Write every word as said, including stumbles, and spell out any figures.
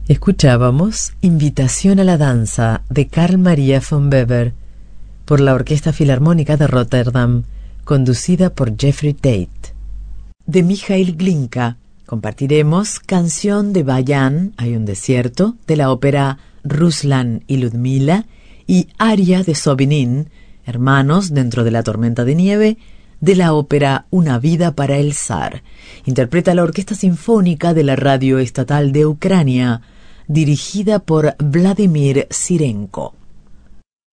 Escuchábamos Invitación a la danza de Carl Maria von Weber por la Orquesta Filarmónica de Rotterdam, conducida por Jeffrey Tate. De Mikhail Glinka compartiremos Canción de Bayan, Hay un desierto, de la ópera Ruslan y Ludmila, y Aria de Sobinin, Hermanos dentro de la tormenta de nieve, de la ópera Una vida para el zar. Interpreta la Orquesta Sinfónica de la Radio Estatal de Ucrania, dirigida por Vladimir Sirenko.